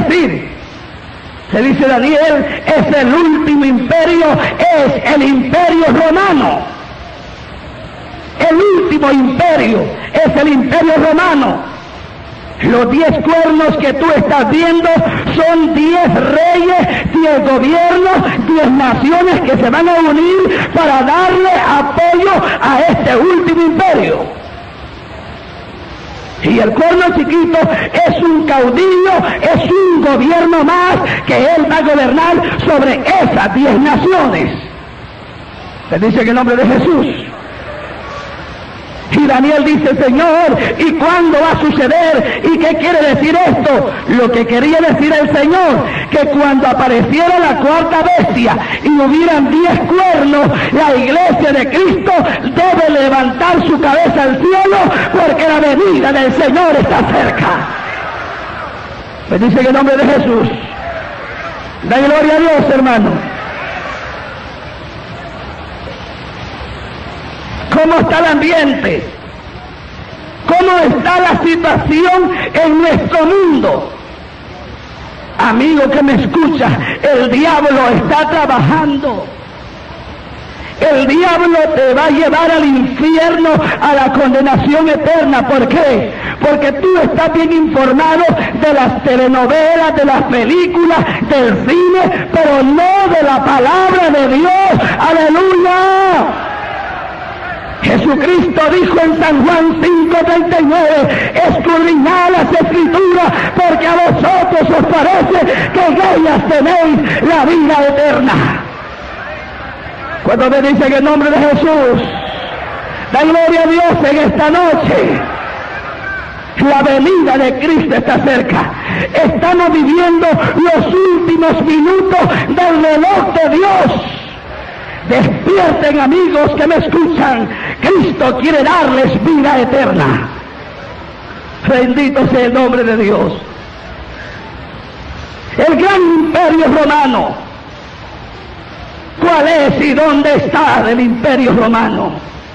decir, se dice Daniel, es el último imperio, es el imperio romano. El último imperio es el imperio romano. Los 10 cuernos que tú estás viendo son 10 reyes, 10 gobiernos, 10 naciones que se van a unir para darle apoyo a este último imperio. Y el cuerno chiquito es un caudillo, es un gobierno más que él va a gobernar sobre esas 10 naciones. Se dice en el nombre de Jesús. Y Daniel dice, Señor, ¿y cuándo va a suceder? ¿Y qué quiere decir esto? Lo que quería decir el Señor, que cuando apareciera la cuarta bestia y hubieran 10 cuernos, la iglesia de Cristo debe levantar su cabeza al cielo, porque la venida del Señor está cerca. Bendice en el nombre de Jesús. Da gloria a Dios, hermano. ¿Cómo está el ambiente? ¿Cómo está la situación en nuestro mundo? Amigo que me escucha, el diablo está trabajando. El diablo te va a llevar al infierno, a la condenación eterna. ¿Por qué? Porque tú estás bien informado de las telenovelas, de las películas, del cine, pero no de la palabra de Dios. ¡Aleluya! Jesucristo dijo en San Juan 5:39, escudriñad las Escrituras, porque a vosotros os parece que en ellas tenéis la vida eterna. Cuando me dicen el nombre de Jesús, da gloria a Dios en esta noche. La venida de Cristo está cerca. Estamos viviendo los últimos minutos del reloj de Dios. Despierten, amigos que me escuchan. Cristo quiere darles vida eterna. Bendito sea el nombre de Dios. El gran imperio romano. ¿Cuál es y dónde está el imperio romano?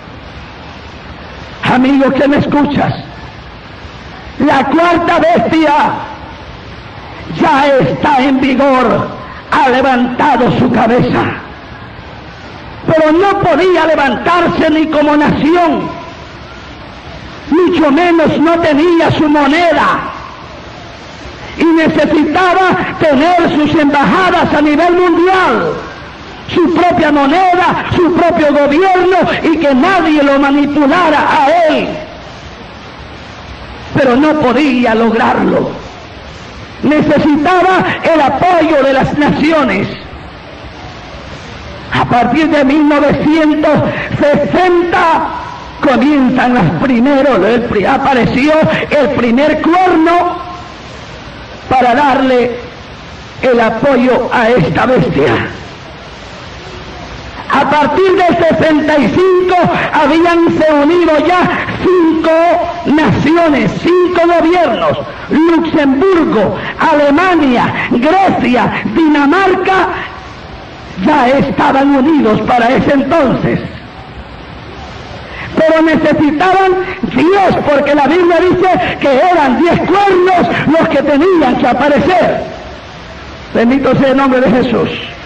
Amigos que me escuchas, la cuarta bestia ya está en vigor, ha levantado su cabeza. Pero no podía levantarse ni como nación, mucho menos no tenía su moneda, y necesitaba tener sus embajadas a nivel mundial, su propia moneda, su propio gobierno, y que nadie lo manipulara a él. Pero no podía lograrlo. Necesitaba el apoyo de las naciones. A partir de 1960 comienzan las primeros, apareció el primer cuerno para darle el apoyo a esta bestia. A partir del 65 habíanse unido ya 5 naciones, 5 gobiernos: Luxemburgo, Alemania, Grecia, Dinamarca. Ya estaban unidos para ese entonces, pero necesitaban 10, porque la Biblia dice que eran 10 cuernos los que tenían que aparecer. Bendito sea el nombre de Jesús.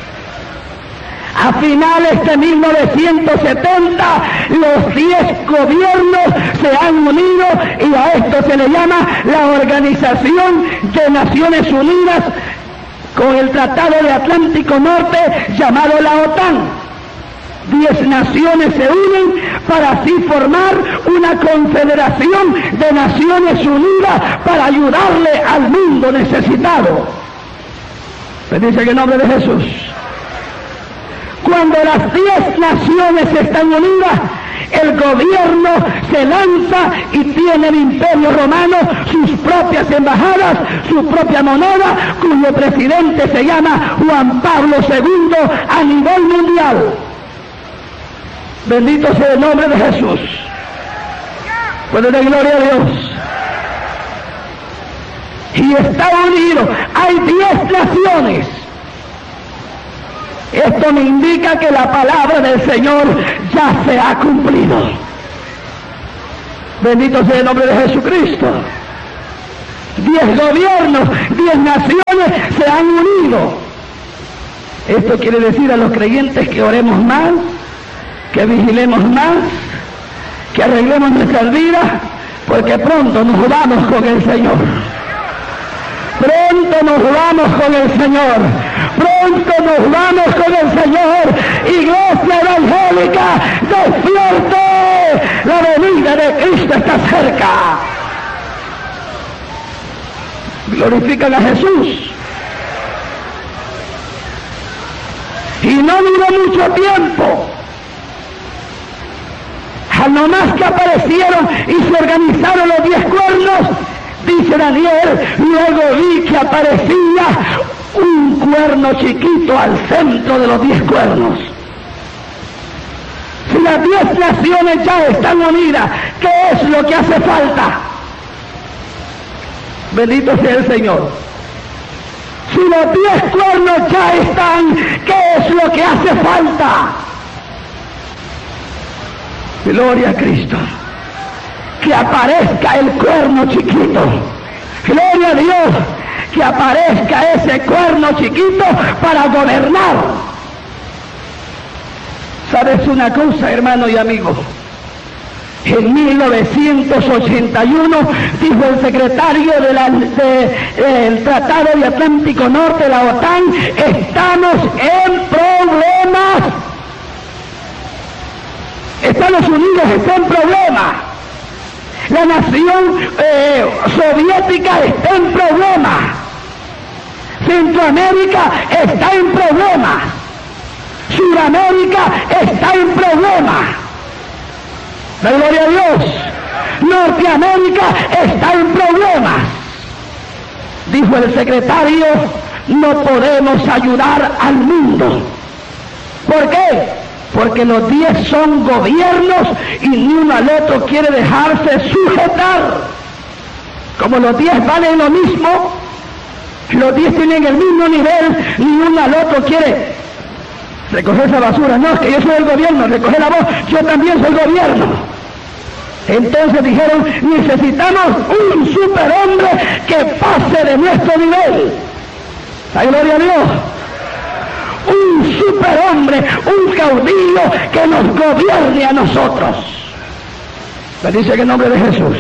A finales de 1970, los 10 gobiernos se han unido, y a esto se le llama la Organización de Naciones Unidas, con el Tratado de Atlántico Norte llamado la OTAN. 10 naciones se unen para así formar una confederación de Naciones Unidas para ayudarle al mundo necesitado. Bendice en el nombre de Jesús. Cuando las 10 naciones están unidas, el gobierno se lanza y tiene el imperio romano sus propias embajadas, su propia moneda, cuyo presidente se llama Juan Pablo II a nivel mundial. Bendito sea el nombre de Jesús. Puede dar gloria a Dios. Y está unido. Hay 10 naciones. Esto me indica que la palabra del Señor ya se ha cumplido. Bendito sea el nombre de Jesucristo. 10 gobiernos, 10 naciones han unido. Esto quiere decir a los creyentes que oremos más, que vigilemos más, que arreglemos nuestras vidas, porque pronto nos vamos con el Señor. Pronto nos vamos con el Señor. Pronto nos vamos con el Señor. Iglesia evangélica, despierte. La venida de Cristo está cerca. Glorifican a Jesús. Y no duró mucho tiempo. Al nomás que aparecieron y se organizaron los 10 cuernos, dice Daniel, luego vi que aparecía un cuerno chiquito al centro de los 10 cuernos. Si las 10 naciones ya están unidas, ¿qué es lo que hace falta? Bendito sea el Señor. Si los 10 cuernos ya están, ¿qué es lo que hace falta? Gloria a Cristo. Que aparezca el cuerno chiquito. Gloria a Dios. Que aparezca ese cuerno chiquito para gobernar. ¿Sabes una cosa, hermano y amigo? En 1981 dijo el secretario del Tratado de Atlántico Norte, la OTAN, estamos en problemas. Estados Unidos está en problemas. La nación soviética está en problemas. Centroamérica está en problemas. Sudamérica está en problemas. La gloria a Dios. Norteamérica está en problemas. Dijo el secretario, no podemos ayudar al mundo. ¿Por qué? Porque los 10 son gobiernos y ni uno al otro quiere dejarse sujetar. Como los 10 valen lo mismo, los 10 tienen el mismo nivel, ni uno al otro quiere recoger esa basura. No, es que yo soy el gobierno, recoger la voz, yo también soy gobierno. Entonces dijeron, necesitamos un superhombre que pase de nuestro nivel. La gloria a Dios. Un superhombre, un caudillo que nos gobierne a nosotros. Bendice en el nombre de Jesús.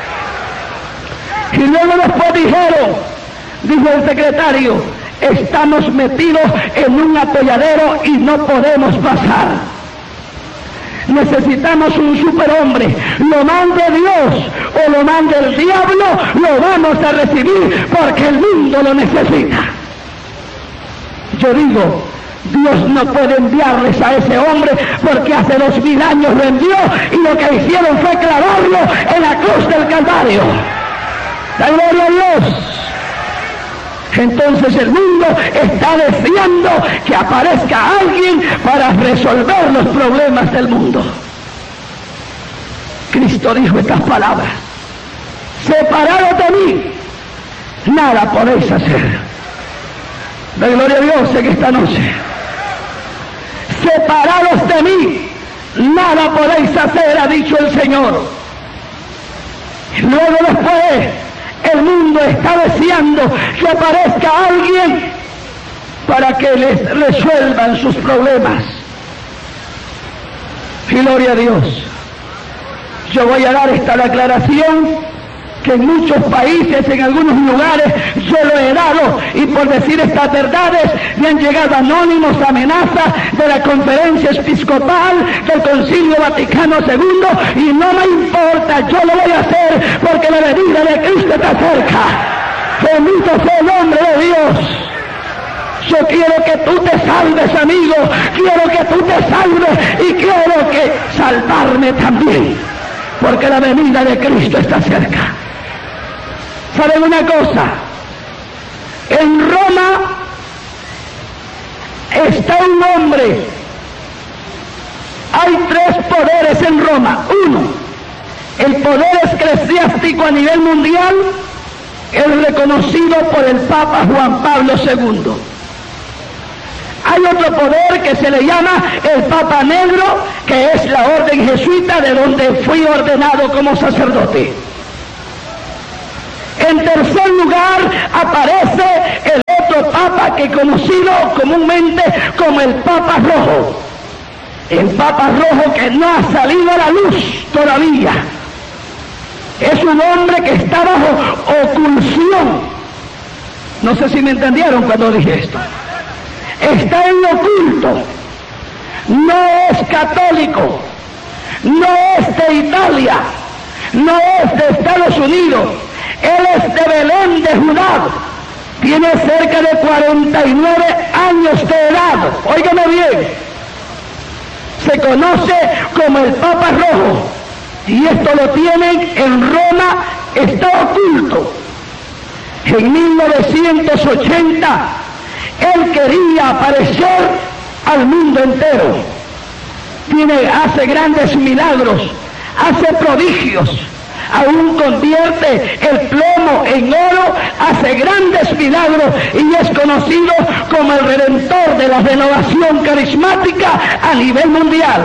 Y luego después dijo el secretario, estamos metidos en un atolladero y no podemos pasar. Necesitamos un superhombre, lo mande Dios o lo mande el diablo, lo vamos a recibir porque el mundo lo necesita. Yo digo, Dios no puede enviarles a ese hombre porque hace 2000 años lo envió y lo que hicieron fue clavarlo en la cruz del Calvario. La gloria a Dios. Entonces el mundo está deseando que aparezca alguien para resolver los problemas del mundo. Cristo dijo estas palabras: separados de mí, nada podéis hacer. La gloria a Dios en esta noche. Separados de mí, nada podéis hacer, ha dicho el Señor. Luego después, el mundo está deseando que aparezca alguien para que les resuelvan sus problemas. Gloria a Dios. Yo voy a dar esta declaración que en muchos países, en algunos lugares, yo lo he dado, y por decir estas verdades me han llegado anónimos amenazas de la Conferencia Episcopal, del Concilio Vaticano II, y no me importa, yo lo voy a hacer porque la venida de Cristo está cerca. Bendito sea el nombre de Dios. Yo quiero que tú te salves, amigo, quiero que tú te salves y quiero que salvarme también, porque la venida de Cristo está cerca. ¿Saben una cosa? En Roma está un hombre. Hay 3 poderes en Roma. Uno, el poder eclesiástico a nivel mundial, es reconocido por el Papa Juan Pablo II. Hay otro poder que se le llama el Papa Negro, que es la orden jesuita de donde fui ordenado como sacerdote. En tercer lugar aparece el otro Papa ataque conocido comúnmente como el Papa Rojo. El Papa Rojo que no ha salido a la luz todavía. Es un hombre que está bajo oculsión. No sé si me entendieron cuando dije esto. Está en lo oculto. No es católico. No es de Italia. No es de Estados Unidos. Él es de Belén de Judá. Tiene cerca de 49 años de edad. Óigame bien. Se conoce como el Papa Rojo. Y esto lo tienen en Roma, está oculto. En 1980, él quería aparecer al mundo entero. Hace grandes milagros, hace prodigios, aún convierte el plomo en oro, hace grandes milagros y es conocido como el redentor de la renovación carismática a nivel mundial.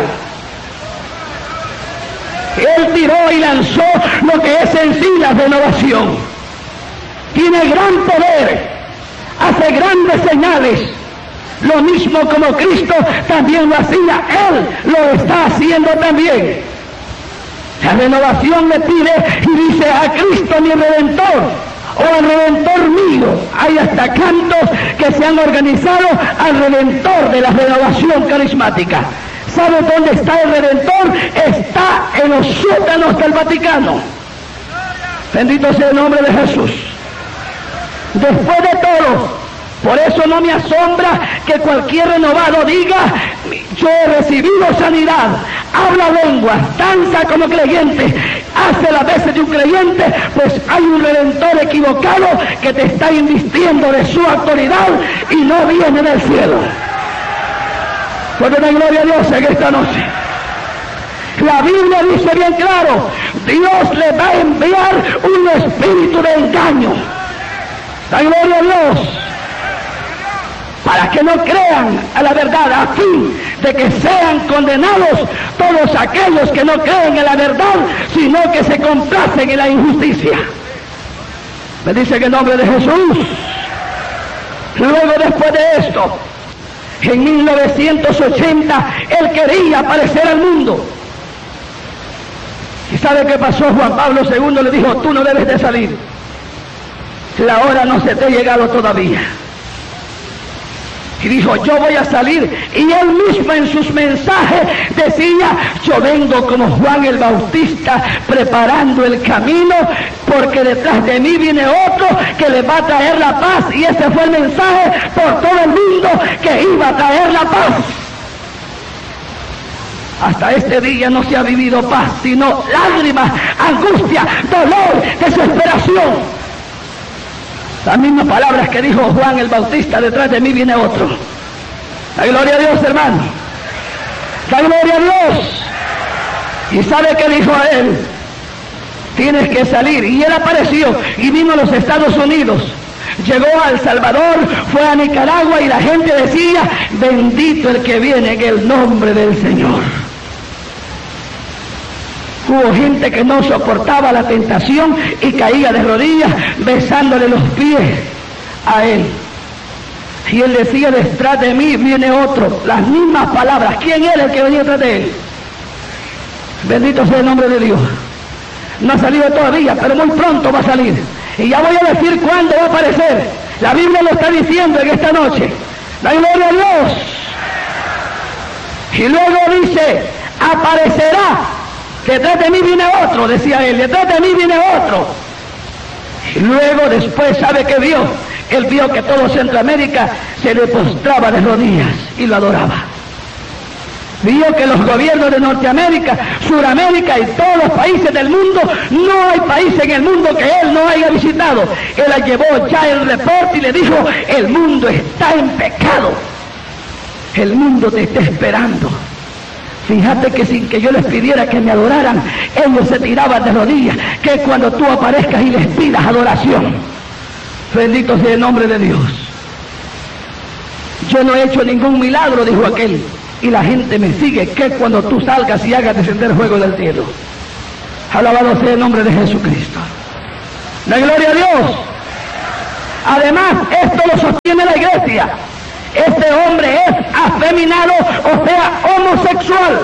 Él tiró y lanzó lo que es en sí la renovación. Tiene gran poder, hace grandes señales. Lo mismo como Cristo también lo hacía, Él lo está haciendo también. La renovación le pide y dice: a Cristo mi Redentor, o al Redentor mío. Hay hasta cantos que se han organizado al Redentor de la renovación carismática. ¿Sabe dónde está el Redentor? Está en los sótanos del Vaticano. Bendito sea el nombre de Jesús. Después de todo, por eso no me asombra que cualquier renovado diga: yo he recibido sanidad, habla lenguas, danza como creyente, hace las veces de un creyente. Pues hay un redentor equivocado que te está invistiendo de su autoridad y no viene del cielo. Porque la gloria a Dios en esta noche. La Biblia dice bien claro: Dios le va a enviar un espíritu de engaño. La gloria a Dios. Para que no crean a la verdad, a fin de que sean condenados todos aquellos que no creen en la verdad, sino que se complacen en la injusticia. Me dice que en nombre de Jesús. Luego, después de esto, en 1980, él quería aparecer al mundo. ¿Y sabe qué pasó? Juan Pablo II le dijo: tú no debes de salir. La hora no se te ha llegado todavía. Y dijo: yo voy a salir. Y él mismo en sus mensajes decía: yo vengo como Juan el Bautista preparando el camino, porque detrás de mí viene otro que le va a traer la paz. Y ese fue el mensaje por todo el mundo, que iba a traer la paz. Hasta este día no se ha vivido paz, sino lágrimas, angustia, dolor, desesperación. Las mismas palabras que dijo Juan el Bautista: detrás de mí viene otro. La gloria a Dios, hermano. La gloria a Dios. ¿Y sabe qué dijo a él? Tienes que salir. Y él apareció y vino a los Estados Unidos. Llegó a El Salvador, fue a Nicaragua y la gente decía: bendito el que viene en el nombre del Señor. Hubo gente que no soportaba la tentación y caía de rodillas besándole los pies a él. Y él decía: detrás de mí viene otro. Las mismas palabras. ¿Quién era el que venía detrás de él? Bendito sea el nombre de Dios. No ha salido todavía, pero muy pronto va a salir. Y ya voy a decir cuándo va a aparecer. La Biblia lo está diciendo en esta noche. La gloria a Dios. Y luego dice: aparecerá. Detrás de mí viene otro, decía él, detrás de mí viene otro. Y luego después, ¿sabe qué vio? Él vio que todo Centroamérica se le postraba de rodillas y lo adoraba. Vio que los gobiernos de Norteamérica, Suramérica y todos los países del mundo, no hay país en el mundo que él no haya visitado. Él llevó ya el reporte y le dijo: el mundo está en pecado. El mundo te está esperando. Fíjate que sin que yo les pidiera que me adoraran, ellos se tiraban de rodillas, que cuando tú aparezcas y les pidas adoración. Bendito sea el nombre de Dios. Yo no he hecho ningún milagro, dijo aquel, y la gente me sigue, que cuando tú salgas y hagas descender fuego del cielo. Alabado sea el nombre de Jesucristo. La gloria a Dios. Además, esto lo sostiene la iglesia. iglesia. Este hombre es afeminado, o sea, homosexual.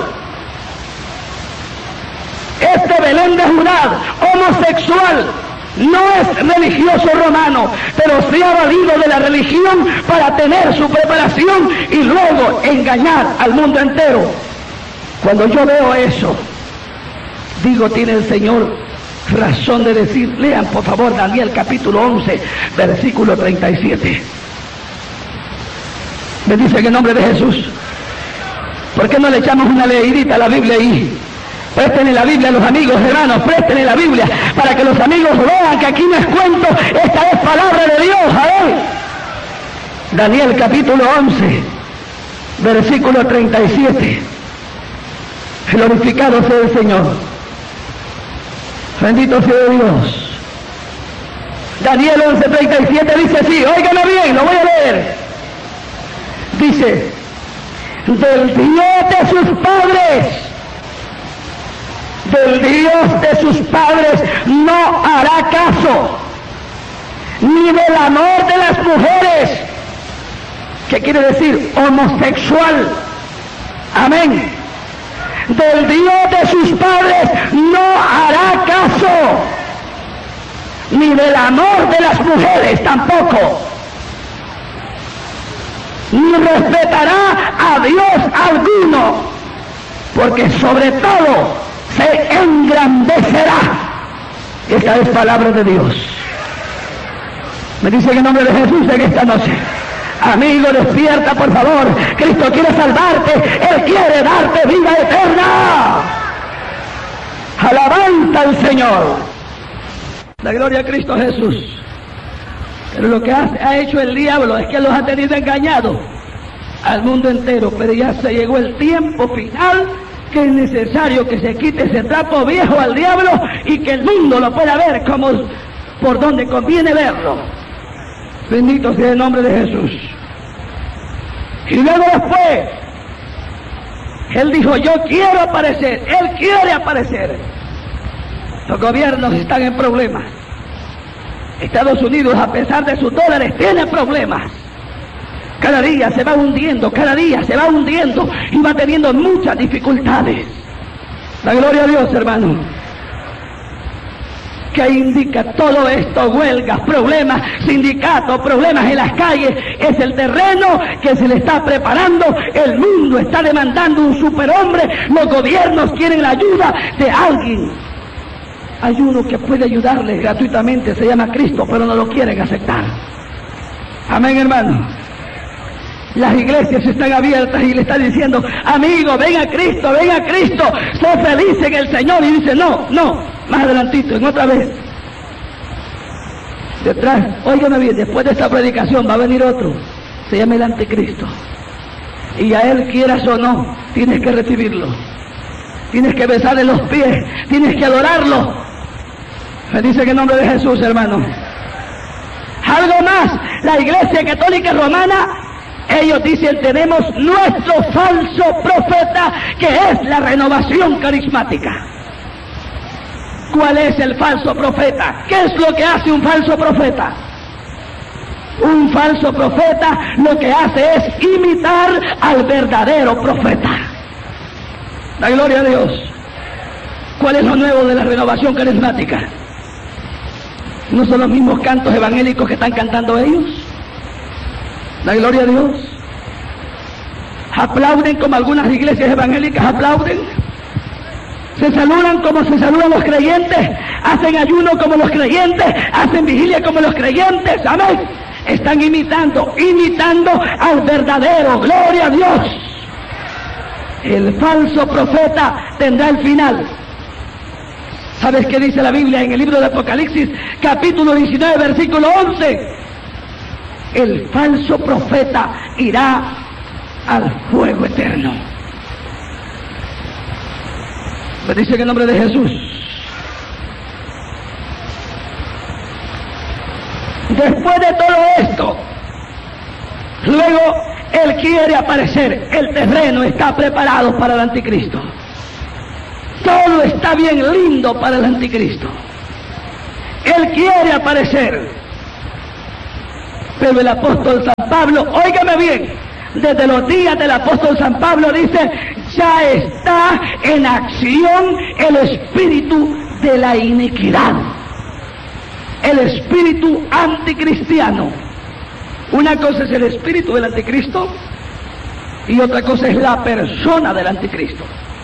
Este Belén de Judá, homosexual, no es religioso romano, pero se ha valido de la religión para tener su preparación y luego engañar al mundo entero. Cuando yo veo eso, digo, tiene el Señor razón de decir. Lean por favor Daniel capítulo 11, versículo 37. Me dice que en nombre de Jesús, ¿por qué no le echamos una leidita a la Biblia ahí? Préstenle la Biblia a los amigos, hermanos, préstenle la Biblia para que los amigos vean que aquí no es cuento, esta es palabra de Dios. A ver, Daniel capítulo 11, versículo 37. Glorificado sea el Señor, bendito sea Dios. Daniel 11:37 dice así, óigame bien, lo voy a leer. Dice, del Dios de sus padres, del Dios de sus padres no hará caso, ni del amor de las mujeres, ¿qué quiere decir? Homosexual. Amén. Del Dios de sus padres no hará caso, ni del amor de las mujeres tampoco, ni respetará a Dios alguno, porque sobre todo se engrandecerá. Esta es palabra de Dios. Me dice que en nombre de Jesús en esta noche, amigo, despierta por favor. Cristo quiere salvarte, Él quiere darte vida eterna. Alabanza al Señor. La gloria a Cristo Jesús. Pero lo que ha hecho el diablo es que los ha tenido engañados al mundo entero. Pero ya se llegó el tiempo final, que es necesario que se quite ese trapo viejo al diablo y que el mundo lo pueda ver como por donde conviene verlo. Bendito sea el nombre de Jesús. Y luego después, Él dijo, yo quiero aparecer. Él quiere aparecer. Los gobiernos están en problemas. Estados Unidos, a pesar de sus dólares, tiene problemas. Cada día se va hundiendo, cada día se va hundiendo y va teniendo muchas dificultades. La gloria a Dios, hermano. ¿Qué indica todo esto? Huelgas, problemas, sindicatos, problemas en las calles. Es el terreno que se le está preparando. El mundo está demandando un superhombre. Los gobiernos quieren la ayuda de alguien. Hay uno que puede ayudarles gratuitamente, se llama Cristo, pero no lo quieren aceptar. Amén, hermano. Las iglesias están abiertas y le están diciendo, amigo, ven a Cristo, sé feliz en el Señor. Y dice, no, más adelantito, en otra vez. Detrás, óigame bien, después de esta predicación va a venir otro, se llama el anticristo. Y a él, quieras o no, tienes que recibirlo. Tienes que besarle los pies, tienes que adorarlo. Me dice que en nombre de Jesús, hermano. Algo más, la Iglesia Católica Romana, ellos dicen, tenemos nuestro falso profeta, que es la renovación carismática. ¿Cuál es el falso profeta? ¿Qué es lo que hace un falso profeta? Un falso profeta lo que hace es imitar al verdadero profeta. La gloria a Dios. ¿Cuál es lo nuevo de la renovación carismática? ¿No son los mismos cantos evangélicos que están cantando ellos? La gloria a Dios. Aplauden como algunas iglesias evangélicas aplauden. Se saludan como se saludan los creyentes. Hacen ayuno como los creyentes. Hacen vigilia como los creyentes. Amén. Están imitando al verdadero. Gloria a Dios. El falso profeta tendrá el final. ¿Sabes qué dice la Biblia en el libro de Apocalipsis, capítulo 19, versículo 11? El falso profeta irá al fuego eterno. Me dice que en nombre de Jesús. Después de todo esto, luego Él quiere aparecer. El terreno está preparado para el anticristo. Todo está bien lindo para el anticristo. Él quiere aparecer. Pero el apóstol San Pablo, óigame bien, desde los días del apóstol San Pablo dice, ya está en acción el espíritu de la iniquidad, el espíritu anticristiano. Una cosa es el espíritu del anticristo y otra cosa es la persona del anticristo.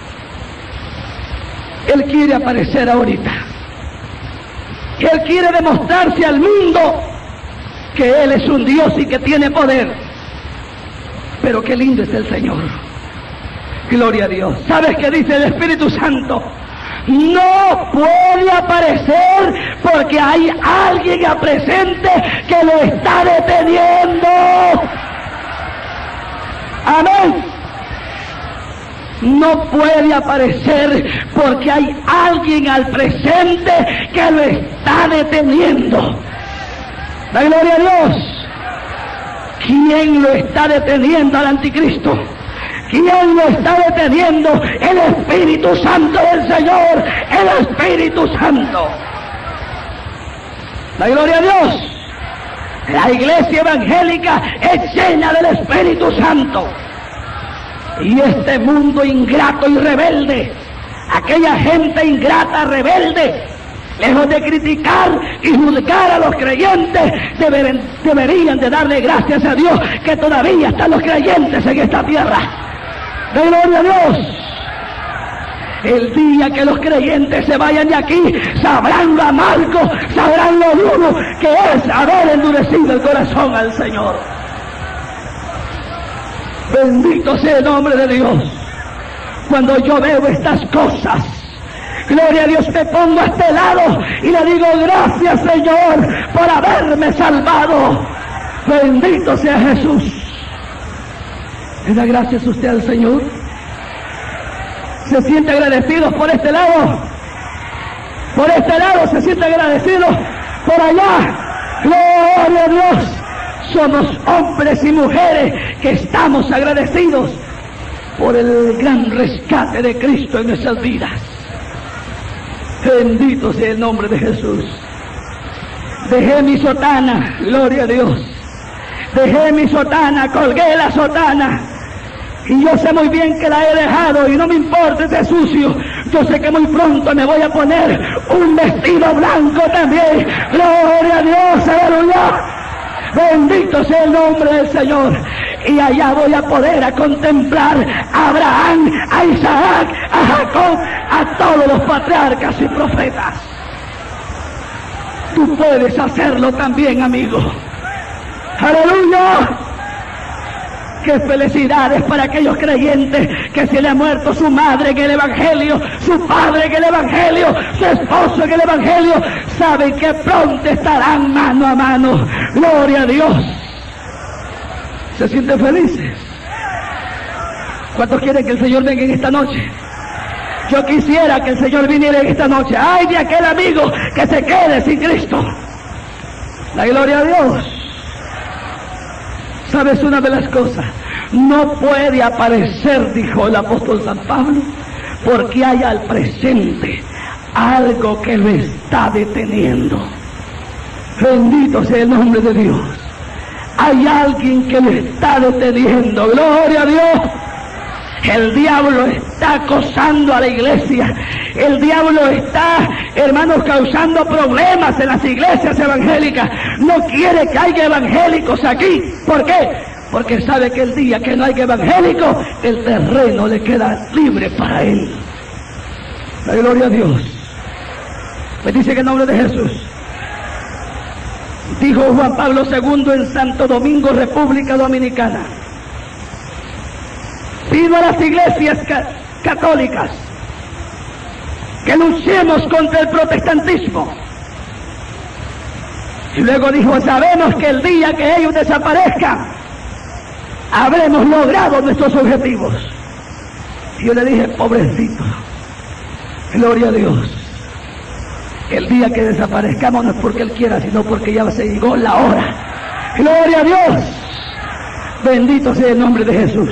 Él quiere aparecer ahorita. Él quiere demostrarse al mundo que Él es un Dios y que tiene poder. Pero qué lindo es el Señor. Gloria a Dios. ¿Sabes qué dice el Espíritu Santo? No puede aparecer porque hay alguien presente que lo está deteniendo. Amén. No puede aparecer porque hay alguien al presente que lo está deteniendo. La gloria a Dios. ¿Quién lo está deteniendo al anticristo? ¿Quién lo está deteniendo? El Espíritu Santo del Señor, el Espíritu Santo. La gloria a Dios. La iglesia evangélica es llena del Espíritu Santo. Y este mundo ingrato y rebelde, aquella gente ingrata, rebelde, lejos de criticar y juzgar a los creyentes, deberían de darle gracias a Dios que todavía están los creyentes en esta tierra. ¡De gloria a Dios! El día que los creyentes se vayan de aquí, sabrán lo amargo, sabrán lo duro que es haber endurecido el corazón al Señor. Bendito sea el nombre de Dios. Cuando yo veo estas cosas, gloria a Dios, me pongo a este lado y le digo gracias, Señor, por haberme salvado. Bendito sea Jesús. ¿Le da gracias usted al Señor? ¿Se siente agradecido por este lado? Por este lado se siente agradecido. Por allá, gloria a Dios. Somos hombres y mujeres que estamos agradecidos por el gran rescate de Cristo en nuestras vidas. Bendito sea el nombre de Jesús. Dejé mi sotana, gloria a Dios. Dejé mi sotana, colgué la sotana. Y yo sé muy bien que la he dejado y no me importa ese sucio. Yo sé que muy pronto me voy a poner un vestido blanco también. Gloria a Dios, aleluya. Bendito sea el nombre del Señor. Y allá voy a poder a contemplar a Abraham, a Isaac, a Jacob, a todos los patriarcas y profetas. Tú puedes hacerlo también, amigo. ¡Aleluya! ¡Qué felicidades para aquellos creyentes que se le ha muerto su madre en el Evangelio, su padre en el Evangelio, su esposo en el Evangelio! Saben que pronto estarán mano a mano. ¡Gloria a Dios! ¿Se sienten felices? ¿Cuántos quieren que el Señor venga en esta noche? Yo quisiera que el Señor viniera en esta noche. ¡Ay de aquel amigo que se quede sin Cristo! ¡La gloria a Dios! ¿Sabes una de las cosas? No puede aparecer, dijo el apóstol San Pablo, porque hay al presente algo que lo está deteniendo. Bendito sea el nombre de Dios. Hay alguien que lo está deteniendo. ¡Gloria a Dios! El diablo está acosando a la iglesia. El diablo está, hermanos, causando problemas en las iglesias evangélicas. No quiere que haya evangélicos aquí. ¿Por qué? Porque sabe que el día que no haya evangélicos, el terreno le queda libre para él. La gloria a Dios. Me dice que en nombre de Jesús. Dijo Juan Pablo II en Santo Domingo, República Dominicana. Pido a las iglesias católicas que luchemos contra el protestantismo. Y luego dijo, sabemos que el día que ellos desaparezcan, habremos logrado nuestros objetivos. Y yo le dije, pobrecito, gloria a Dios. El día que desaparezcamos no es porque Él quiera, sino porque ya se llegó la hora. Gloria a Dios. Bendito sea el nombre de Jesús.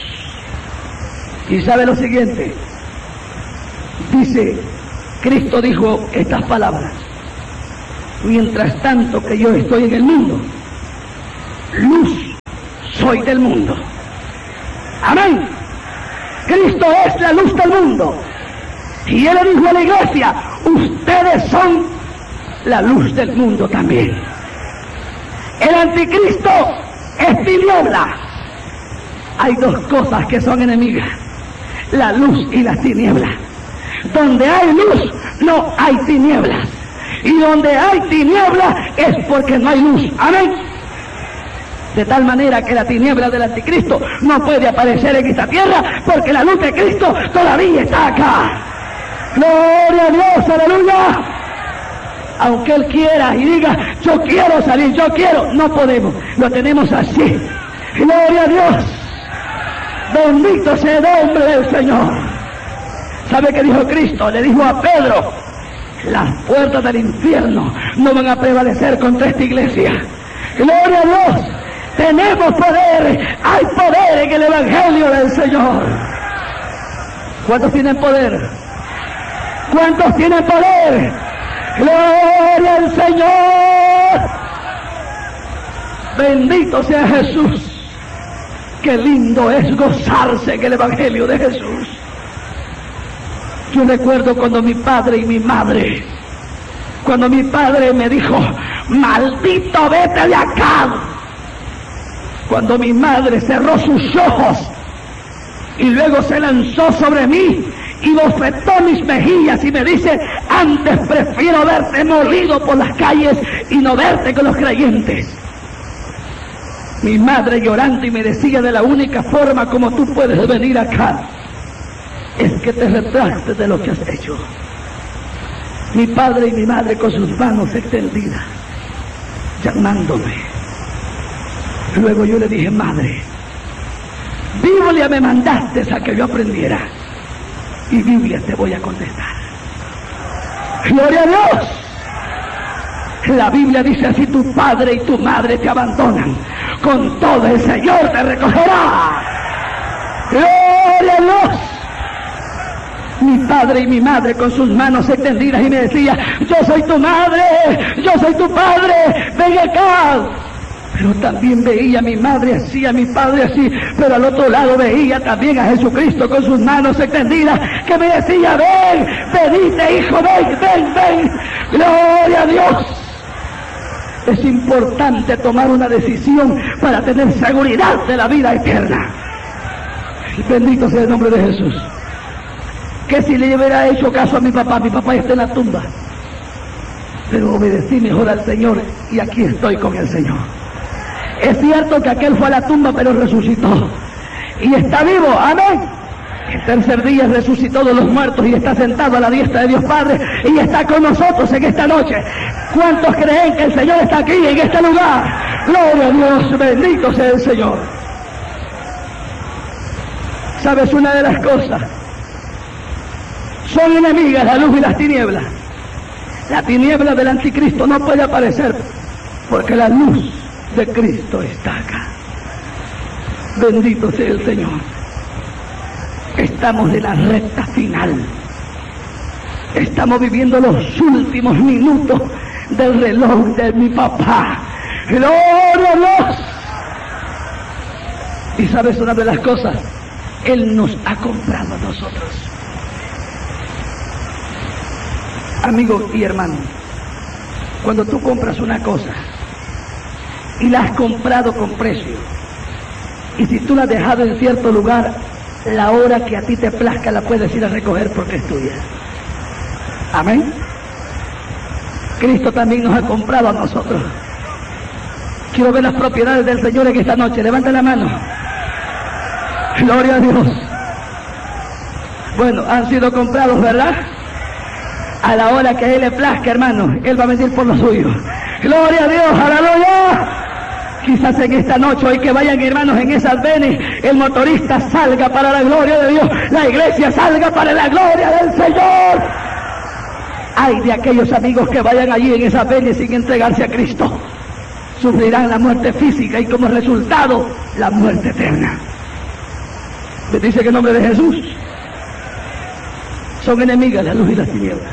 Y sabe lo siguiente, dice, Cristo dijo estas palabras: mientras tanto que yo estoy en el mundo, luz soy del mundo. Amén. Cristo es la luz del mundo. Y Él le dijo a la iglesia, ustedes son la luz del mundo también. El anticristo es tiniebla. Hay dos cosas que son enemigas, la luz y las tinieblas. Donde hay luz, no hay tinieblas. Y donde hay tinieblas es porque no hay luz. Amén. De tal manera que la tiniebla del anticristo no puede aparecer en esta tierra, porque la luz de Cristo todavía está acá. Gloria a Dios, aleluya. Aunque Él quiera y diga, yo quiero salir, yo quiero, no podemos. Lo tenemos así. Gloria a Dios. Bendito sea el nombre del Señor. ¿Sabe qué dijo Cristo? Le dijo a Pedro, las puertas del infierno no van a prevalecer contra esta iglesia. Gloria a Dios. Tenemos poder, hay poder en el Evangelio del Señor. ¿Cuántos tienen poder? ¿Cuántos tienen poder? ¡Gloria al Señor! Bendito sea Jesús. Qué lindo es gozarse en el Evangelio de Jesús. Yo recuerdo cuando mi padre y mi madre, cuando mi padre me dijo, maldito, vete de acá. Cuando mi madre cerró sus ojos y luego se lanzó sobre mí y bofetó mis mejillas y me dice, antes prefiero verte molido por las calles y no verte con los creyentes. Mi madre llorando y me decía, de la única forma como tú puedes venir acá es que te retractes de lo que has hecho. Mi padre y mi madre con sus manos extendidas, llamándome. Luego yo le dije, madre, Biblia me mandaste a que yo aprendiera, y Biblia te voy a contestar. Gloria a Dios. La Biblia dice, si tu padre y tu madre te abandonan, con todo el Señor te recogerá. Gloria a Dios. Mi padre y mi madre con sus manos extendidas y me decía, yo soy tu madre, yo soy tu padre, ven acá. Pero también veía a mi madre así, a mi padre así, pero al otro lado veía también a Jesucristo con sus manos extendidas, que me decía, ven, venite hijo, ven, ven, ven. Gloria a Dios. Es importante tomar una decisión para tener seguridad de la vida eterna. Bendito sea el nombre de Jesús. Que si le hubiera hecho caso a mi papá está en la tumba. Pero obedecí mejor al Señor y aquí estoy con el Señor. Es cierto que aquel fue a la tumba, pero resucitó. Y está vivo, amén. El tercer día resucitó de los muertos y está sentado a la diestra de Dios Padre y está con nosotros en esta noche. ¿Cuántos creen que el Señor está aquí en este lugar? Gloria a Dios, bendito sea el Señor. ¿Sabes una de las cosas? Son enemigas la luz y las tinieblas. La tiniebla del anticristo no puede aparecer porque la luz de Cristo está acá. Bendito sea el Señor. Estamos en la recta final. Estamos viviendo los últimos minutos del reloj de mi papá. ¡Gloria a Dios! Y sabes una de las cosas, Él nos ha comprado a nosotros. Amigo y hermano, cuando tú compras una cosa y la has comprado con precio, y si tú la has dejado en cierto lugar, la hora que a ti te plazca la puedes ir a recoger porque es tuya. Amén. Cristo también nos ha comprado a nosotros. Quiero ver las propiedades del Señor en esta noche. Levanta la mano. Gloria a Dios. Bueno, han sido comprados, ¿verdad? A la hora que a Él le plazca, hermano, Él va a venir por lo suyo. Gloria a Dios, aleluya. Quizás en esta noche, hoy que vayan hermanos en esas venes, el motorista salga para la gloria de Dios, la iglesia salga para la gloria del Señor. Ay de aquellos amigos que vayan allí en esas venes sin entregarse a Cristo. Sufrirán la muerte física y como resultado, la muerte eterna. ¿Les dice que en nombre de Jesús? Son enemigas la luz y las tinieblas.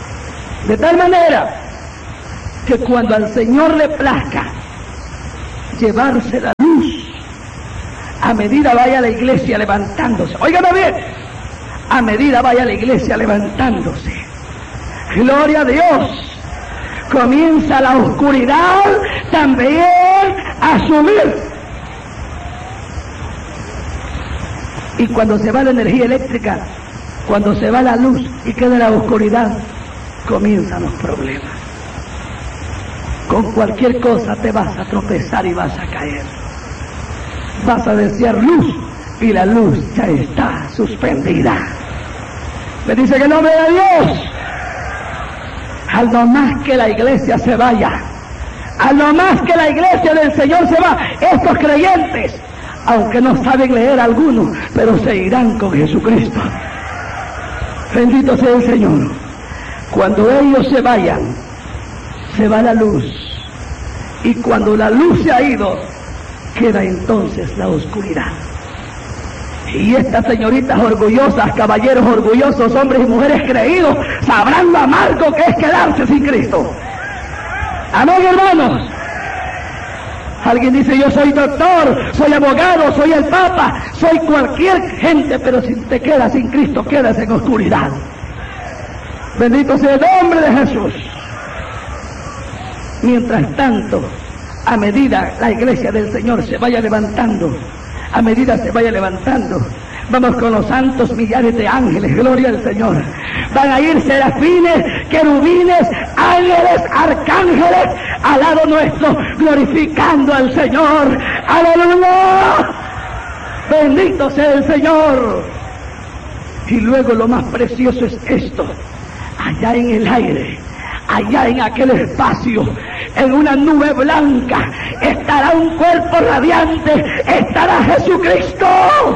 De tal manera que cuando al Señor le plazca llevarse la luz. A medida vaya la iglesia levantándose, óigame bien, a medida vaya la iglesia levantándose, gloria a Dios, comienza la oscuridad también a subir. Y cuando se va la energía eléctrica, cuando se va la luz y queda la oscuridad, comienzan los problemas. Con cualquier cosa te vas a tropezar y vas a caer. Vas a desear luz y la luz ya está suspendida. Me dice que el nombre de Dios, a lo más que la iglesia se vaya, a lo más que la iglesia del Señor se va, estos creyentes, aunque no saben leer algunos, pero se irán con Jesucristo. Bendito sea el Señor. Cuando ellos se vayan, se va la luz, y cuando la luz se ha ido, queda entonces la oscuridad. Y estas señoritas orgullosas, caballeros orgullosos, hombres y mujeres creídos, sabrán lo amargo que es quedarse sin Cristo. Amén, hermanos. Alguien dice, yo soy doctor, soy abogado, soy el papa, soy cualquier gente, pero si te quedas sin Cristo, quedas en oscuridad. Bendito sea el nombre de Jesús. Mientras tanto, a medida la iglesia del Señor se vaya levantando, a medida se vaya levantando, vamos con los santos millares de ángeles, gloria al Señor. Van a ir serafines, querubines, ángeles, arcángeles, al lado nuestro, glorificando al Señor. ¡Aleluya! Bendito sea el Señor. Y luego lo más precioso es esto, allá en el aire, allá en aquel espacio, en una nube blanca, estará un cuerpo radiante, estará Jesucristo.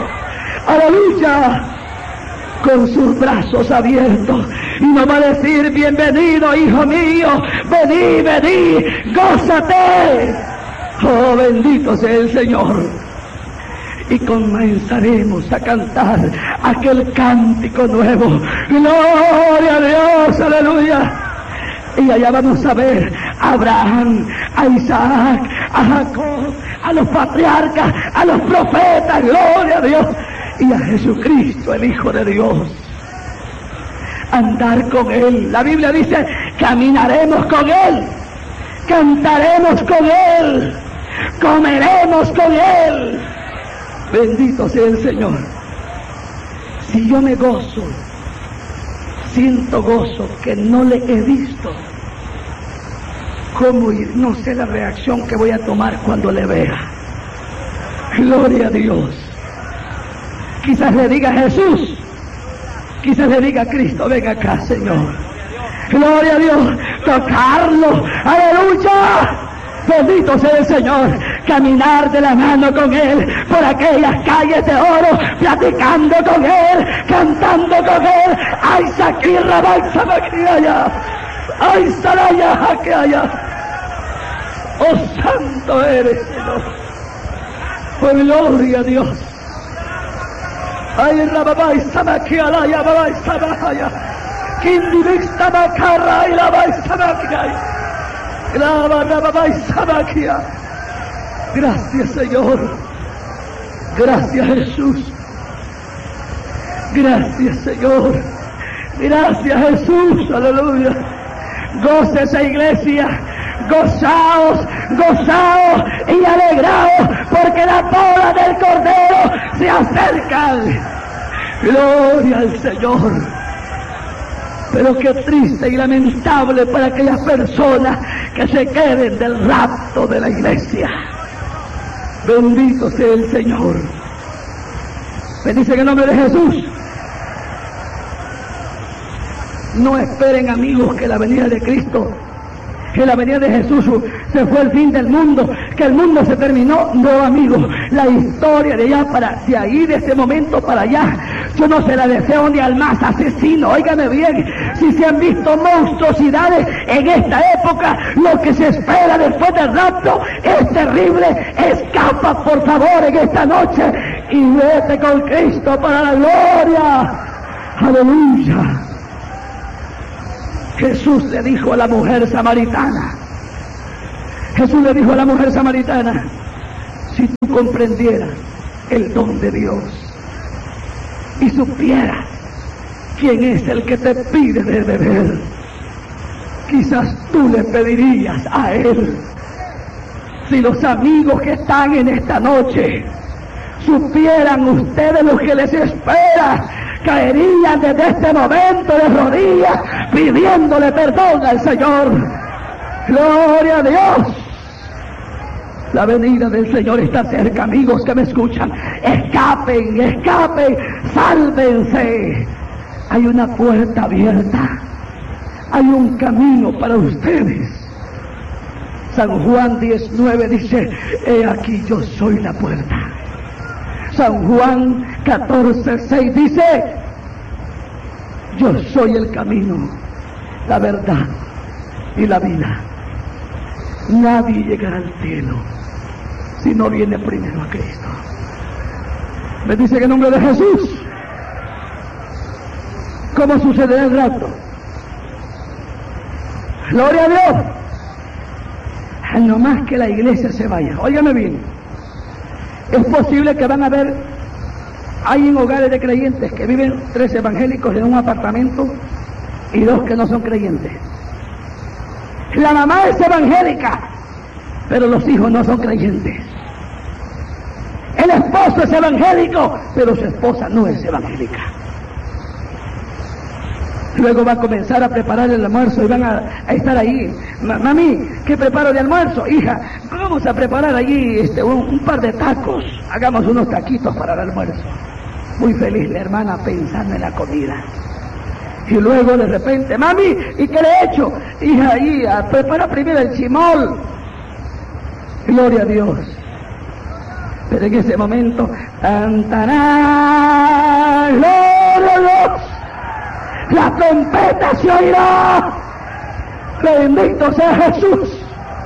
¡Aleluya! Con sus brazos abiertos, y nos va a decir, bienvenido, hijo mío, vení, vení, gózate. Oh, bendito sea el Señor. Y comenzaremos a cantar aquel cántico nuevo. Gloria a Dios, aleluya. Y allá vamos a ver a Abraham, a Isaac, a Jacob, a los patriarcas, a los profetas, gloria a Dios, y a Jesucristo, el Hijo de Dios. Andar con Él. La Biblia dice, caminaremos con Él, cantaremos con Él, comeremos con Él. Bendito sea el Señor. Si yo me gozo, siento gozo que no le he visto, ¿cómo ir? No sé la reacción que voy a tomar cuando le vea. Gloria a Dios. Quizás le diga Jesús, quizás le diga Cristo, venga acá, Señor. Gloria a Dios. Tocarlo, aleluya. Bendito sea el Señor. Caminar de la mano con Él por aquellas calles de oro, platicando con Él, cantando con Él. ¡Ay, Saquirra, Baixamaquiaya! ¡Ay, Saraya, Jaqueaya! ¡Oh, santo eres, Señor! ¡Oh, gloria a Dios! ¡Ay, la Baixamaquialaya, Baixamajaya! ¡Kindivista Macarra y la Baixamaquiaya! Gracias, Señor. Gracias, Jesús. Gracias, Señor. Gracias, Jesús. Aleluya. Gócese, iglesia. Gozaos, gozaos y alegraos, porque la boda del Cordero se acerca. Gloria al Señor. Pero qué triste y lamentable para aquellas personas que se queden del rapto de la iglesia. Bendito sea el Señor. Bendice en el nombre de Jesús. No esperen, amigos, que la venida de Cristo, que la venida de Jesús se fue el fin del mundo, que el mundo se terminó. No, amigos, la historia de allá de ahí, de este momento para allá, yo no se la deseo ni al más asesino. Óigame bien, si se han visto monstruosidades en esta época, lo que se espera después del rapto es terrible. Escapa, por favor, en esta noche y vete con Cristo para la gloria. Aleluya. Jesús le dijo a la mujer samaritana, Jesús le dijo a la mujer samaritana, comprendieras el don de Dios y supieras quién es el que te pide de beber, quizás tú le pedirías a Él. Si los amigos que están en esta noche supieran ustedes lo que les espera, caerían desde este momento de rodillas pidiéndole perdón al Señor. Gloria a Dios. La venida del Señor está cerca, amigos que me escuchan. Escapen, escapen, sálvense. Hay una puerta abierta, hay un camino para ustedes. San Juan 19 dice: he aquí yo soy la puerta. San Juan 14:6 dice: yo soy el camino, la verdad y la vida. Nadie llegará al cielo si no viene primero a Cristo. Me dice en el nombre de Jesús. ¿Cómo sucederá el rapto? Gloria a Dios. No más que la iglesia se vaya. Óigame bien. Es posible que van a haber, hay en hogares de creyentes que viven 3 evangélicos en un apartamento y 2 que no son creyentes. La mamá es evangélica, pero los hijos no son creyentes. El esposo es evangélico, pero su esposa no es evangélica. Luego va a comenzar a preparar el almuerzo y van a estar ahí. Mami, ¿qué preparo de almuerzo? Hija, vamos a preparar allí un par de tacos. Hagamos unos taquitos para el almuerzo. Muy feliz la hermana pensando en la comida. Y luego de repente: mami, ¿y qué le he hecho? Hija, ahí, prepara primero el chimol. Gloria a Dios. Pero en ese momento, cantará, gloria a Dios. La trompeta se oirá. Bendito sea Jesús.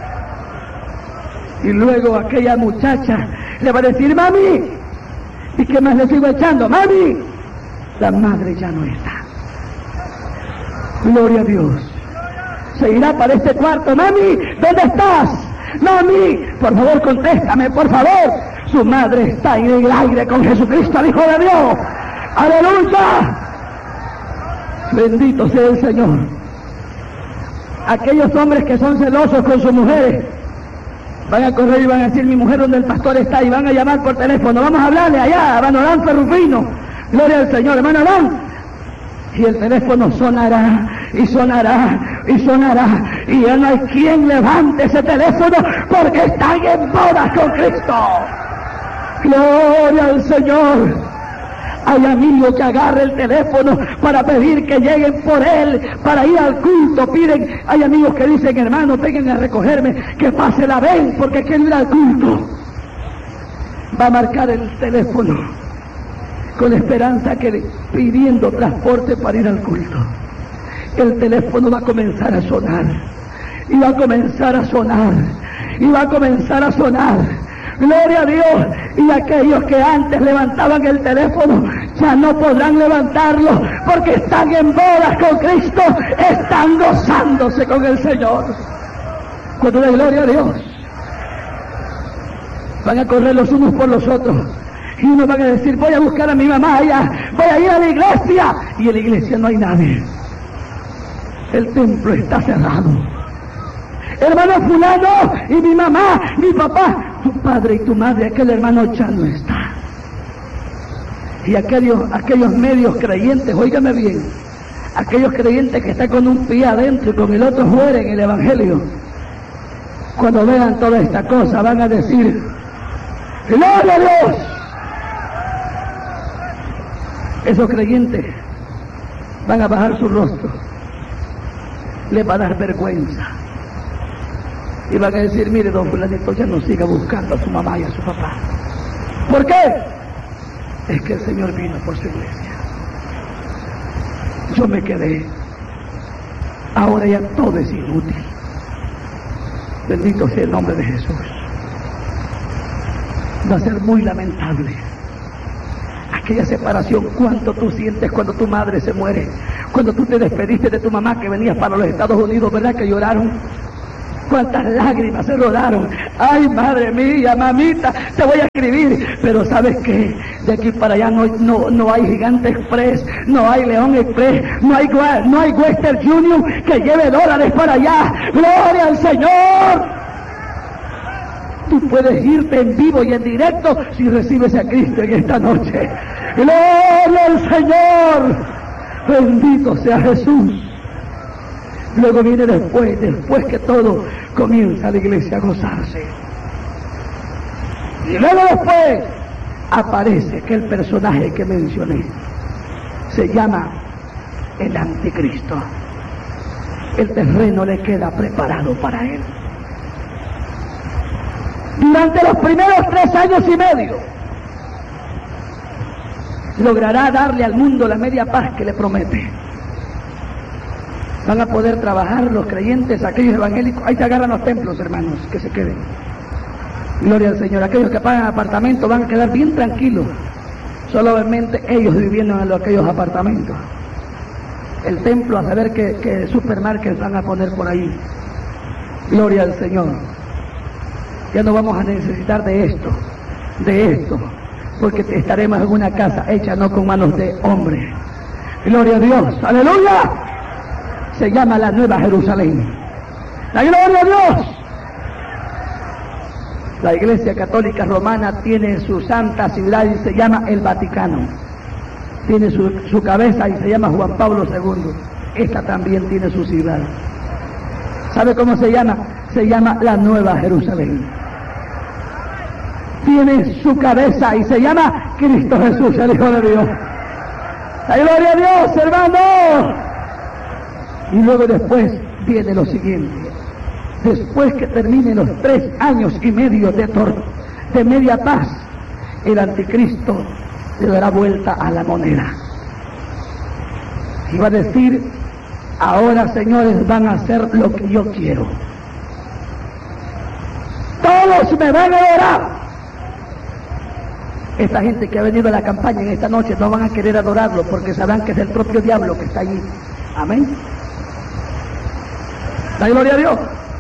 Y luego aquella muchacha le va a decir: mami, ¿y qué más le sigo echando? Mami, la madre ya no está. Gloria a Dios. Se irá para este cuarto: mami, ¿dónde estás? Mami, por favor contéstame, por favor. Su madre está en el aire con Jesucristo, el Hijo de Dios. ¡Aleluya! Bendito sea el Señor. Aquellos hombres que son celosos con sus mujeres van a correr y van a decir: mi mujer donde el pastor está, y van a llamar por teléfono. Vamos a hablarle allá, hermano Adán Ferrufino. Gloria al Señor, hermano Adán. Y el teléfono sonará, y sonará, y sonará, y ya no hay quien levante ese teléfono porque están en bodas con Cristo. Gloria al Señor. Hay amigos que agarran el teléfono para pedir que lleguen por él, para ir al culto. Piden, hay amigos que dicen: hermano, vengan a recogerme, que pase la ven, porque quiero ir al culto. Va a marcar el teléfono con la esperanza que pidiendo transporte para ir al culto. El teléfono va a comenzar a sonar, y va a comenzar a sonar, y va a comenzar a sonar. Gloria a Dios. Y aquellos que antes levantaban el teléfono ya no podrán levantarlo, porque están en bodas con Cristo, están gozándose con el Señor. Cuando la gloria a Dios, van a correr los unos por los otros, y unos van a decir: voy a buscar a mi mamá allá, voy a ir a la iglesia, y en la iglesia no hay nadie, el templo está cerrado. Hermano fulano, y mi mamá, mi papá, tu padre y tu madre, aquel hermano ya no está. Y aquellos medios creyentes, óigame bien, aquellos creyentes que están con un pie adentro y con el otro fuera en el evangelio, cuando vean toda esta cosa van a decir: ¡gloria a Dios! Esos creyentes van a bajar su rostro, les va a dar vergüenza. Y van a decir: mire, don fulanito, ya no siga buscando a su mamá y a su papá. ¿Por qué? Es que el Señor vino por su iglesia. Yo me quedé. Ahora ya todo es inútil. Bendito sea el nombre de Jesús. Va a ser muy lamentable aquella separación. ¿Cuánto tú sientes cuando tu madre se muere? Cuando tú te despediste de tu mamá que venías para los Estados Unidos, ¿verdad que lloraron? cuántas lágrimas se rodaron. Ay, madre mía, mamita, te voy a escribir. Pero ¿sabes qué? De aquí para allá no hay Gigante Express, no hay León Express, no hay Western Union que lleve dólares para allá. ¡Gloria al Señor! Tú puedes irte en vivo y en directo si recibes a Cristo en esta noche. ¡Gloria al Señor! Bendito sea Jesús. Luego viene después que todo comienza la iglesia a gozarse. Y luego después aparece que el personaje que mencioné se llama el Anticristo. El terreno le queda preparado para él. Durante los primeros 3 años y medio logrará darle al mundo la media paz que le promete. Van a poder trabajar los creyentes, aquellos evangélicos. Ahí se agarran los templos, hermanos, que se queden. Gloria al Señor. Aquellos que pagan apartamentos van a quedar bien tranquilos, solamente ellos viviendo en aquellos apartamentos. El templo, a saber que supermarkets van a poner por ahí. Gloria al Señor. Ya no vamos a necesitar de esto, porque estaremos en una casa hecha no con manos de hombre. Gloria a Dios, aleluya. Se llama la Nueva Jerusalén. La gloria a Dios. La Iglesia Católica Romana tiene su santa ciudad y se llama el Vaticano. Tiene su cabeza y se llama Juan Pablo II. Esta también tiene su ciudad. ¿Sabe cómo se llama? Se llama la Nueva Jerusalén. Tiene su cabeza y se llama Cristo Jesús, el Hijo de Dios. La gloria a Dios, hermano. Y luego después viene lo siguiente. Después que terminen los 3 años y medio de media paz, el Anticristo le dará vuelta a la moneda. Y va a decir: ahora, señores, van a hacer lo que yo quiero. Todos me van a adorar. Esta gente que ha venido a la campaña en esta noche no van a querer adorarlo porque sabrán que es el propio diablo que está allí. Amén. La gloria a Dios.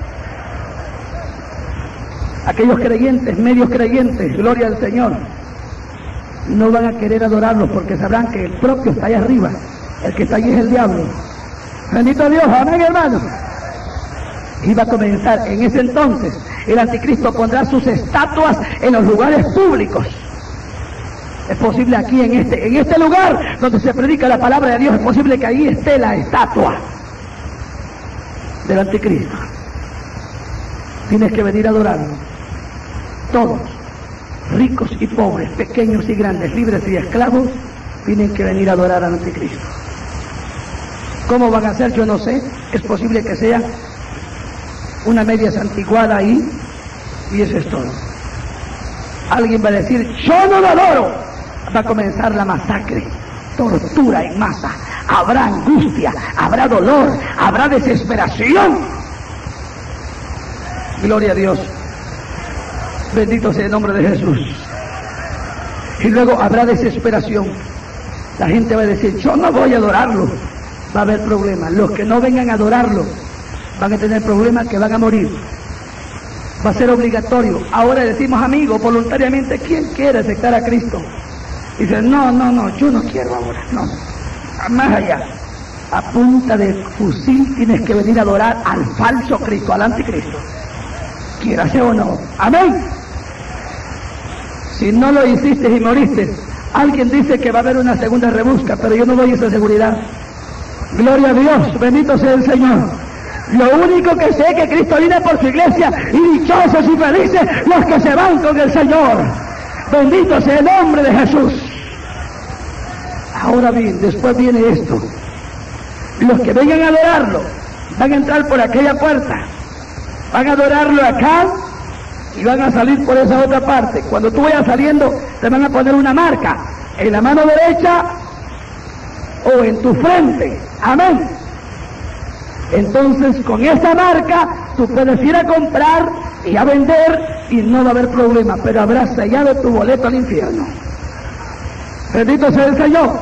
Aquellos creyentes, medios creyentes, gloria al Señor, no van a querer adorarlo porque sabrán que el propio está allá arriba. El que está allí es el diablo. Bendito Dios, amén, hermano. Y va a comenzar en ese entonces. El Anticristo pondrá sus estatuas en los lugares públicos. Es posible aquí en este lugar donde se predica la palabra de Dios, es posible que ahí esté la estatua del Anticristo. Tienes que venir a adorarlo. Todos, ricos y pobres, pequeños y grandes, libres y esclavos, tienen que venir a adorar al Anticristo. ¿Cómo van a hacer? Yo no sé. Es posible que sea una media santiguada ahí y eso es todo. Alguien va a decir: yo no lo adoro. Va a comenzar la masacre, tortura en masa, habrá angustia, habrá dolor, habrá desesperación. Gloria a Dios. Bendito sea el nombre de Jesús. Y luego habrá desesperación. La gente va a decir: yo no voy a adorarlo. Va a haber problemas. Los que no vengan a adorarlo van a tener problemas, que van a morir. Va a ser obligatorio. Ahora decimos: amigos, voluntariamente, ¿quién quiere aceptar a Cristo? Dice: no, yo no quiero ahora, no. Más allá. A punta de fusil tienes que venir a adorar al falso Cristo, al Anticristo. Quieras o no. Amén. Si no lo hiciste y moriste, alguien dice que va a haber una segunda rebusca, pero yo no doy esa seguridad. Gloria a Dios, bendito sea el Señor. Lo único que sé es que Cristo viene por su iglesia, y dichosos y felices los que se van con el Señor. Bendito sea el nombre de Jesús. Ahora bien, después viene esto. Los que vengan a adorarlo van a entrar por aquella puerta, van a adorarlo acá y van a salir por esa otra parte. Cuando tú vayas saliendo, te van a poner una marca en la mano derecha o en tu frente. Amén. Entonces, con esa marca, tú puedes ir a comprar y a vender y no va a haber problema, pero habrás sellado tu boleto al infierno. Bendito sea el Señor.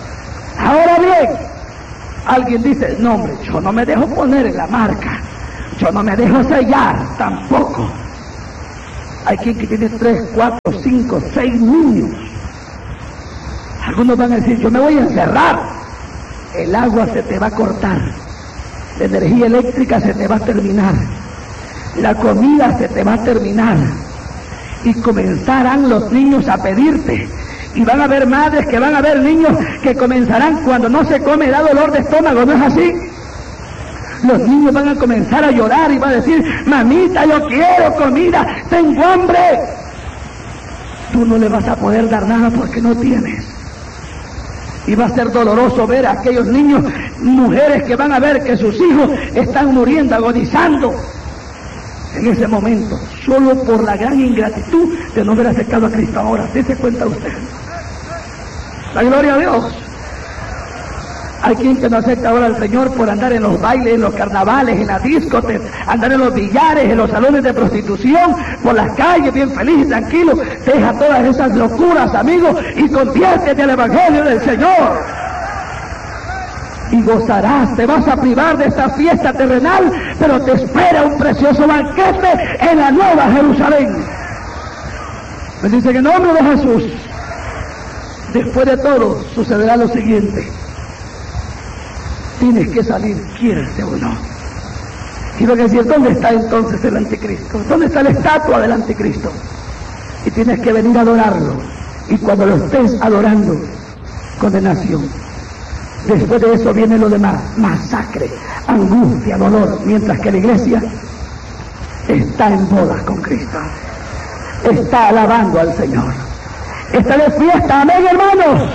Ahora bien, alguien dice: no, hombre, yo no me dejo poner en la marca. Yo no me dejo sellar tampoco. Hay quien que tiene 3, 4, 5, 6 niños. Algunos van a decir, yo me voy a encerrar. El agua se te va a cortar. La energía eléctrica se te va a terminar. La comida se te va a terminar. Y comenzarán los niños a pedirte. Y van a haber madres que van a ver niños que comenzarán cuando no se come, da dolor de estómago, ¿no es así? Los niños van a comenzar a llorar y van a decir, mamita, yo quiero comida, tengo hambre. Tú no le vas a poder dar nada porque no tienes. Y va a ser doloroso ver a aquellos niños, mujeres que van a ver que sus hijos están muriendo, agonizando. En ese momento, solo por la gran ingratitud de no haber aceptado a Cristo. Ahora, dése cuenta usted. La gloria a Dios. Hay quien que no acepta ahora al Señor por andar en los bailes, en los carnavales, en las discotecas, andar en los billares, en los salones de prostitución, por las calles, bien feliz y tranquilo. Deja todas esas locuras, amigos, y conviértete al Evangelio del Señor. Y gozarás, te vas a privar de esta fiesta terrenal, pero te espera un precioso banquete en la Nueva Jerusalén. Me dice que en nombre de Jesús, después de todo, sucederá lo siguiente. Tienes que salir, quieres o no. Y van a decir, ¿dónde está entonces el anticristo? ¿Dónde está la estatua del anticristo? Y tienes que venir a adorarlo. Y cuando lo estés adorando, condenación. Después de eso viene lo demás, masacre, angustia, dolor, mientras que la iglesia está en bodas con Cristo, está alabando al Señor, está de fiesta, amén, hermanos.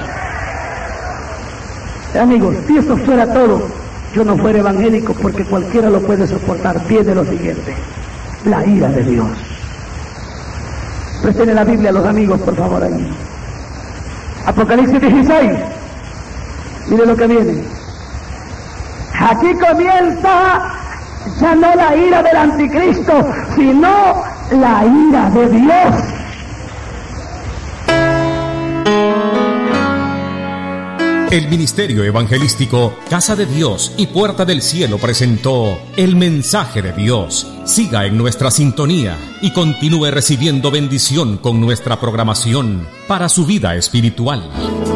Amigos, si eso fuera todo, yo no fuera evangélico, porque cualquiera lo puede soportar. Viene lo siguiente, la ira de Dios. Presten la Biblia a los amigos, por favor, ahí. Apocalipsis 16. Mire lo que viene. Aquí comienza ya no la ira del anticristo, sino la ira de Dios. El Ministerio Evangelístico Casa de Dios y Puerta del Cielo presentó El Mensaje de Dios. Siga en nuestra sintonía y continúe recibiendo bendición con nuestra programación para su vida espiritual.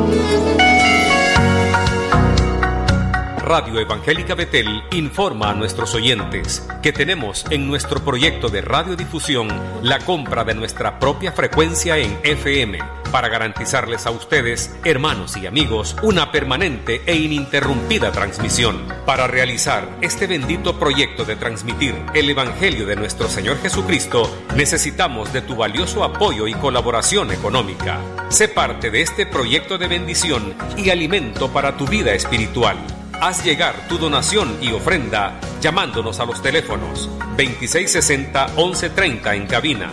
Radio Evangélica Betel informa a nuestros oyentes que tenemos en nuestro proyecto de radiodifusión la compra de nuestra propia frecuencia en FM para garantizarles a ustedes, hermanos y amigos, una permanente e ininterrumpida transmisión. Para realizar este bendito proyecto de transmitir el Evangelio de nuestro Señor Jesucristo, necesitamos de tu valioso apoyo y colaboración económica. Sé parte de este proyecto de bendición y alimento para tu vida espiritual. Haz llegar tu donación y ofrenda llamándonos a los teléfonos 2660-1130 en cabina,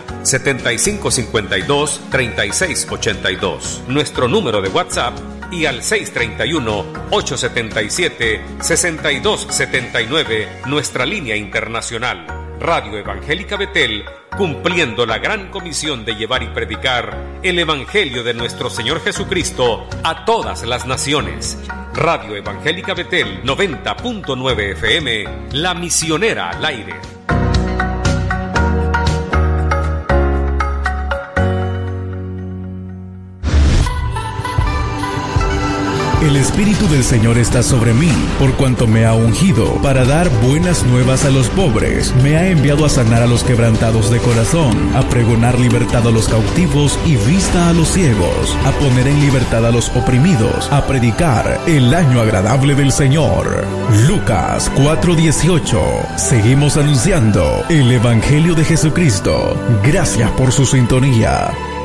7552-3682, nuestro número de WhatsApp, y al 631-877-6279, nuestra línea internacional. Radio Evangélica Betel, cumpliendo la gran comisión de llevar y predicar el Evangelio de nuestro Señor Jesucristo a todas las naciones. Radio Evangélica Betel 90.9 FM, la misionera al aire. El Espíritu del Señor está sobre mí, por cuanto me ha ungido para dar buenas nuevas a los pobres. Me ha enviado a sanar a los quebrantados de corazón, a pregonar libertad a los cautivos y vista a los ciegos, a poner en libertad a los oprimidos, a predicar el año agradable del Señor. Lucas 4:18. Seguimos anunciando el Evangelio de Jesucristo. Gracias por su sintonía.